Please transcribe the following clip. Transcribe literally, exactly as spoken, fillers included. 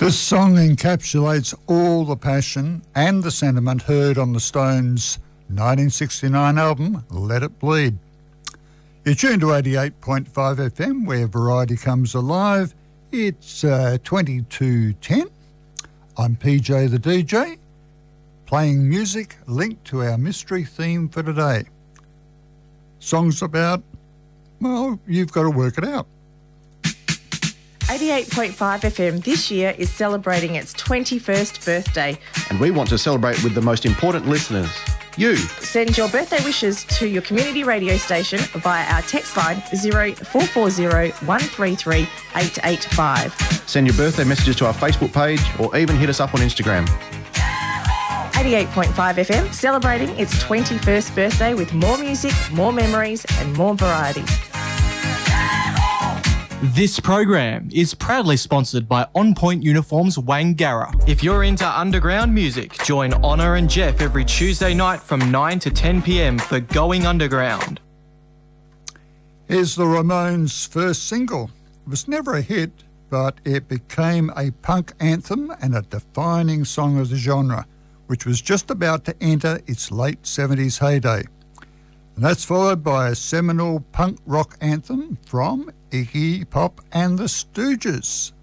This song encapsulates all the passion and the sentiment heard on the Stones' nineteen sixty-nine album, Let It Bleed. You're tuned to eighty-eight point five F M, where variety comes alive. It's uh, twenty-two ten. I'm P J the D J, playing music linked to our mystery theme for today. Songs about, well, you've got to work it out. eighty-eight point five F M this year is celebrating its twenty-first birthday. And we want to celebrate with the most important listeners, you. Send your birthday wishes to your community radio station via our text line zero four four zero one three three eight eight five. Send your birthday messages to our Facebook page or even hit us up on Instagram. eighty-eight point five F M, celebrating its twenty-first birthday with more music, more memories and more variety. This program is proudly sponsored by On Point Uniforms Wangara. If you're into underground music, join Honor and Jeff every Tuesday night from nine to ten p m for Going Underground. Here's the Ramones' first single. It was never a hit, but it became a punk anthem and a defining song of the genre, which was just about to enter its late seventies heyday. And that's followed by a seminal punk rock anthem from Iggy Pop and the Stooges.